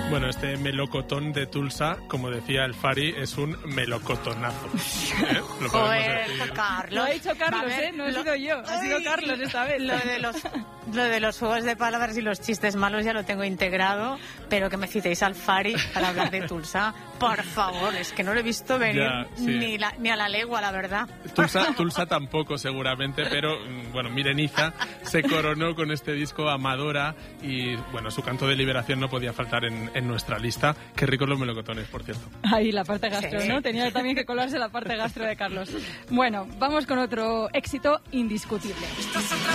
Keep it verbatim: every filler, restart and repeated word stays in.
Bueno, este melocotón de Tulsa, como decía el Fari, es un melocotonazo. ¿Eh? Lo Joder, Carlos. Lo ha dicho Carlos, ver, ¿eh? No he lo... sido yo, ha sido Carlos esta vez. Lo de, los, lo de los juegos de palabras y los chistes malos ya lo tengo integrado, pero que me citéis al Fari para hablar de Tulsa, por favor, es que no lo he visto venir ya, sí. ni, la, ni a la legua, la verdad. Tulsa, Tulsa tampoco, seguramente, pero, bueno, Mireniza se coronó con este disco Amadora y, bueno, su canto de liberación no podía faltar en, en nuestra lista. Qué ricos los melocotones, por cierto. Ahí, la parte gastro, sí. ¿no? Tenía también que colarse la parte gastro de Carlos. Bueno, vamos con otro éxito indiscutible.